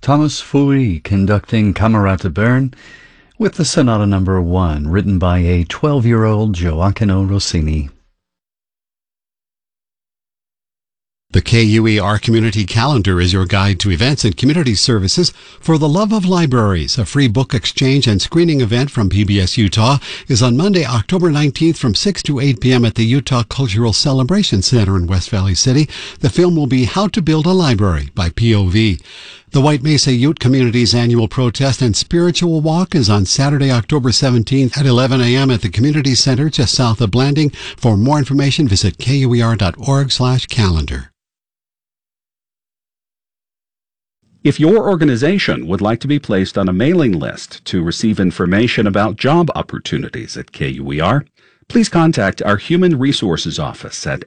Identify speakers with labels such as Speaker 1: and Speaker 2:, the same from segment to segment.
Speaker 1: Thomas Foury conducting Camerata Bern with the Sonata No. 1, written by a 12-year-old Gioacchino Rossini.
Speaker 2: The KUER Community Calendar is your guide to events and community services for the love of libraries. A free book exchange and screening event from PBS Utah is on Monday, October 19th from 6 to 8 p.m. at the Utah Cultural Celebration Center in West Valley City. The film will be How to Build a Library by POV. The White Mesa Ute Community's annual protest and spiritual walk is on Saturday, October 17th at 11 a.m. at the Community Center just south of Blanding. For more information, visit kuer.org/calendar.
Speaker 3: If your organization would like to be placed on a mailing list to receive information about job opportunities at KUER, please contact our Human Resources Office at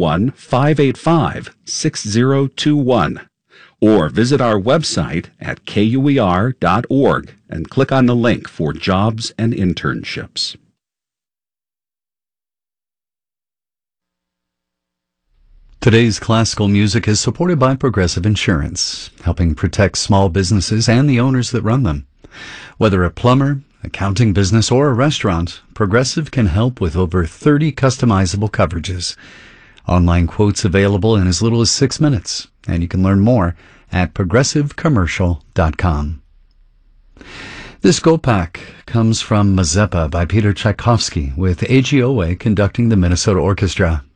Speaker 3: 801-585-6021 or visit our website at kuer.org and click on the link for jobs and internships.
Speaker 1: Today's classical music is supported by Progressive Insurance, helping protect small businesses and the owners that run them. Whether a plumber, accounting business, or a restaurant, Progressive can help with over 30 customizable coverages. Online quotes available in as little as 6 minutes, and you can learn more at progressivecommercial.com. This Gopak comes from Mazeppa by Peter Tchaikovsky, with AGOA conducting the Minnesota Orchestra.